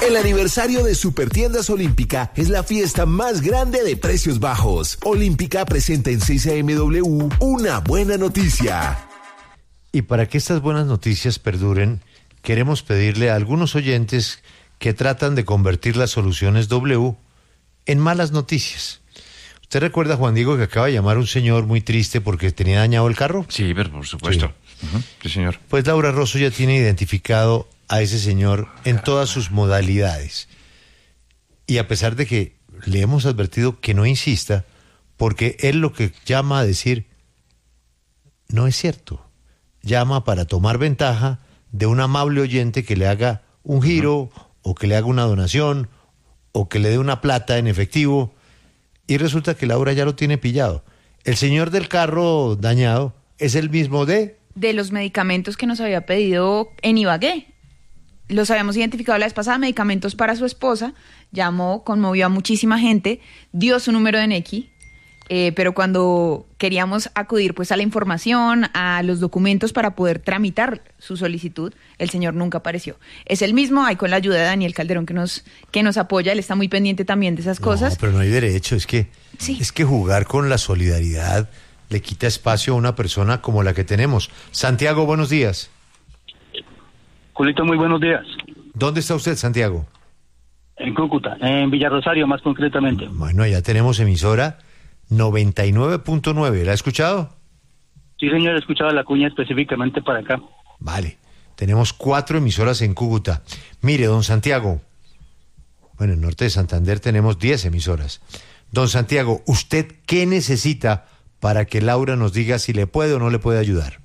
El aniversario de Supertiendas Olímpica es la fiesta más grande de precios bajos. Olímpica presenta en 6am una buena noticia. Y para que estas buenas noticias perduren, queremos pedirle a algunos oyentes que tratan de convertir las soluciones W en malas noticias. ¿Usted recuerda, Juan Diego, que acaba de llamar un señor muy triste porque tenía dañado el carro? Sí, pero por supuesto. Sí, sí señor. Pues Laura Rosso ya tiene identificado a ese señor en todas sus modalidades. Y a pesar de que le hemos advertido que no insista, porque él lo que llama a decir no es cierto. Llama para tomar ventaja de un amable oyente que le haga un giro, o que le haga una donación, o que le dé una plata en efectivo, y resulta que Laura ya lo tiene pillado. El señor del carro dañado es el mismo de los medicamentos que nos había pedido en Ibagué. Los habíamos identificado la vez pasada, medicamentos para su esposa. Llamó, conmovió a muchísima gente, dio su número de NECI, pero cuando queríamos acudir pues a la información, a los documentos para poder tramitar su solicitud, el señor nunca apareció. Es el mismo, ahí con la ayuda de Daniel Calderón que nos apoya, él está muy pendiente también de esas cosas. No, pero no hay derecho, es que jugar con la solidaridad le quita espacio a una persona como la que tenemos. Santiago, buenos días. Julito, muy buenos días. ¿Dónde está usted, Santiago? En Cúcuta, en Villarrosario más concretamente. Bueno, ya tenemos emisora 99.9, ¿la ha escuchado? Sí, señor, he escuchado la cuña específicamente para acá. Vale, tenemos 4 emisoras en Cúcuta. Mire, don Santiago, bueno, en Norte de Santander tenemos 10 emisoras. Don Santiago, ¿usted qué necesita para que Laura nos diga si le puede o no le puede ayudar?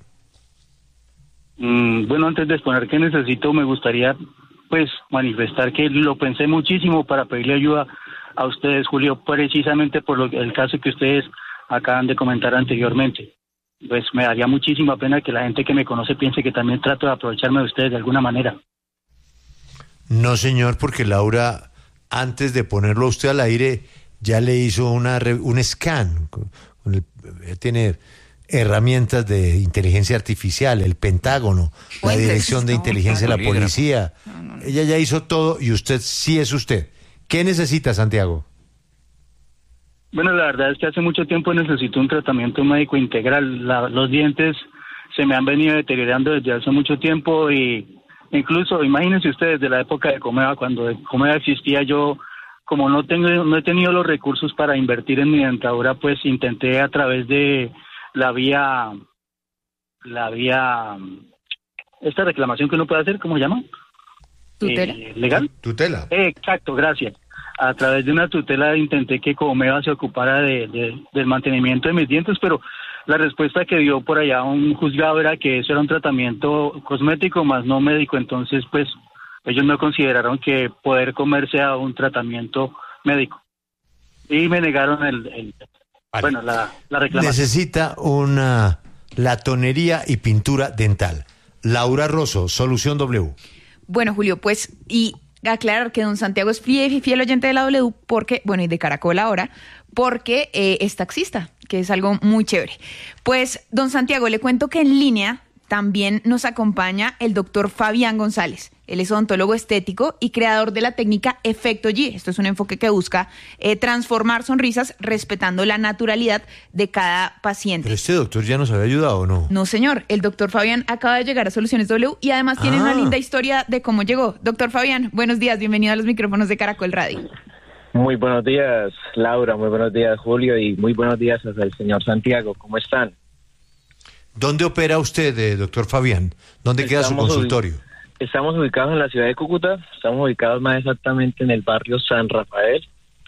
Bueno, antes de exponer qué necesito, me gustaría pues manifestar que lo pensé muchísimo para pedirle ayuda a ustedes, Julio, precisamente por el caso que ustedes acaban de comentar anteriormente. Pues me daría muchísima pena que la gente que me conoce piense que también trato de aprovecharme de ustedes de alguna manera. No, señor, porque Laura, antes de ponerlo a usted al aire, ya le hizo un scan. Tiene herramientas de inteligencia artificial, el Pentágono, la Dirección de Inteligencia de la Policía. Ella ya hizo todo y usted sí es usted. ¿Qué necesita, Santiago? Bueno, la verdad es que hace mucho tiempo necesito un tratamiento médico integral. Los dientes se me han venido deteriorando desde hace mucho tiempo y incluso, imagínense ustedes, de la época de Comeva, cuando Comeva existía, yo, como no he tenido los recursos para invertir en mi dentadura, pues intenté a través de la vía, esta reclamación que uno puede hacer, ¿cómo se llama? ¿Tutela? ¿Legal? Tutela. Exacto, gracias. A través de una tutela intenté que Comeva se ocupara del mantenimiento de mis dientes, pero la respuesta que dio por allá un juzgado era que eso era un tratamiento cosmético más no médico, entonces pues ellos no consideraron que poder comer sea un tratamiento médico. Y me negaron la reclamación. Necesita una latonería y pintura dental. Laura Rosso, Solución W. Bueno, Julio, pues, y aclarar que don Santiago es fiel oyente de la W, porque, bueno, y de Caracol ahora, porque es taxista, que es algo muy chévere. Pues, don Santiago, le cuento que en línea también nos acompaña el doctor Fabián González. Él es odontólogo estético y creador de la técnica Efecto G. Esto es un enfoque que busca transformar sonrisas respetando la naturalidad de cada paciente. ¿Pero este doctor ya nos había ayudado o no? No, señor. El doctor Fabián acaba de llegar a Soluciones W y además tiene una linda historia de cómo llegó. Doctor Fabián, buenos días. Bienvenido a los micrófonos de Caracol Radio. Muy buenos días, Laura. Muy buenos días, Julio. Y muy buenos días al señor Santiago. ¿Cómo están? ¿Dónde opera usted, doctor Fabián? ¿Dónde queda su consultorio? Estamos ubicados en la ciudad de Cúcuta, estamos ubicados más exactamente en el barrio San Rafael.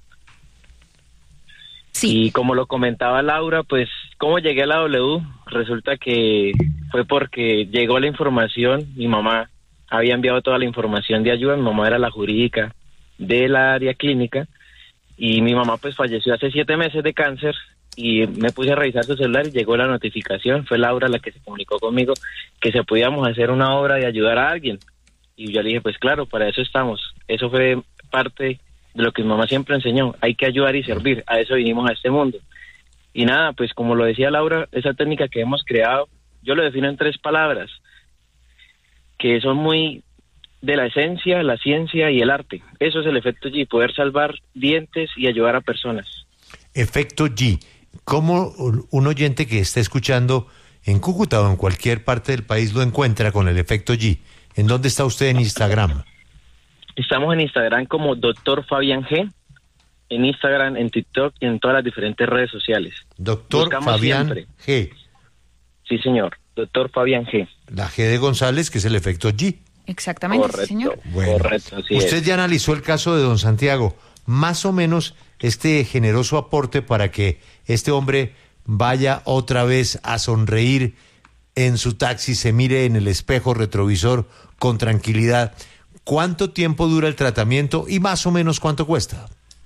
Sí. Y como lo comentaba Laura, pues, ¿cómo llegué a la W? Resulta que fue porque llegó la información, mi mamá había enviado toda la información de ayuda, mi mamá era la jurídica de la área clínica, y mi mamá pues falleció hace 7 meses de cáncer, y me puse a revisar su celular y llegó la notificación, fue Laura la que se comunicó conmigo que se podíamos hacer una obra de ayudar a alguien, y yo le dije, pues claro, para eso estamos. Eso fue parte de lo que mi mamá siempre enseñó, hay que ayudar y servir, a eso vinimos a este mundo. Y nada, pues como lo decía Laura, esa técnica que hemos creado, yo lo defino en 3 palabras, que son muy de la esencia, la ciencia y el arte. Eso es el efecto G, poder salvar dientes y ayudar a personas. Efecto G. ¿Cómo un oyente que está escuchando en Cúcuta o en cualquier parte del país lo encuentra con el efecto G? ¿En dónde está usted en Instagram? Estamos en Instagram como Dr. Fabián G, en Instagram, en TikTok y en todas las diferentes redes sociales. Doctor Fabián siempre. G. Sí, señor. Dr. Fabián G. La G de González, que es el efecto G. Exactamente, Correcto, sí, señor. Bueno, correcto, así usted es. ya analizó el caso de don Santiago. Más o menos este generoso aporte para que este hombre vaya otra vez a sonreír en su taxi, se mire en el espejo retrovisor con tranquilidad. ¿Cuánto tiempo dura el tratamiento y más o menos cuánto cuesta?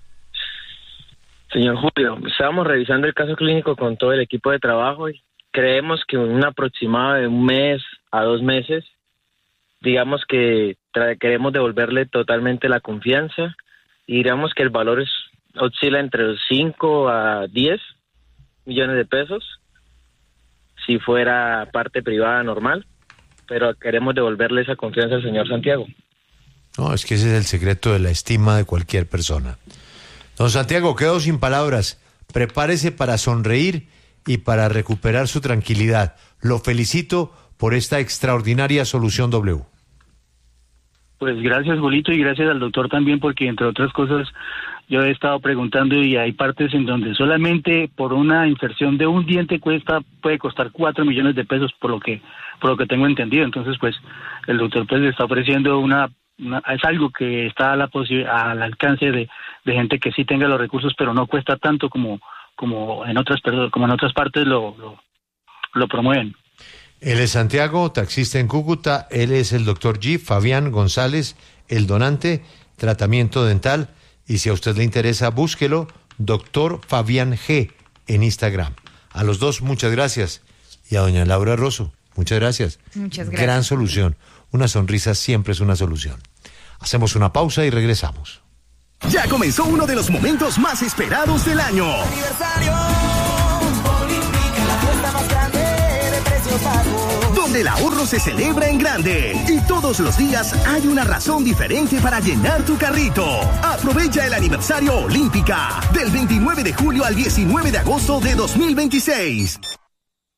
Señor Julio, estábamos revisando el caso clínico con todo el equipo de trabajo y creemos que un aproximado de 1 mes a 2 meses, digamos que queremos devolverle totalmente la confianza y digamos que el valor oscila entre los 5 a 10 millones de pesos si fuera parte privada normal, pero queremos devolverle esa confianza al señor Santiago. No, es que ese es el secreto de la estima de cualquier persona. Don Santiago, quedo sin palabras. Prepárese para sonreír y para recuperar su tranquilidad. Lo felicito por esta extraordinaria solución W. Pues gracias, Julito, y gracias al doctor también, porque entre otras cosas yo he estado preguntando y hay partes en donde solamente por una inserción de un diente puede costar 4 millones de pesos por lo que tengo entendido. Entonces, pues el doctor pues le está ofreciendo es algo que está al alcance de gente que sí tenga los recursos, pero no cuesta tanto como en otras partes lo promueven. Él es Santiago, taxista en Cúcuta. Él es el doctor G, Fabián González, el donante, tratamiento dental. Y si a usted le interesa, búsquelo, doctor Fabián G, en Instagram. A los dos, muchas gracias. Y a doña Laura Rosso, muchas gracias. Muchas gracias. Gran solución. Una sonrisa siempre es una solución. Hacemos una pausa y regresamos. Ya comenzó uno de los momentos más esperados del año. Aniversario Olímpica, la fiesta más grande de precios bajos. Donde el ahorro se celebra en grande. Y todos los días hay una razón diferente para llenar tu carrito. Aprovecha el aniversario Olímpica del 29 de julio al 19 de agosto de 2026.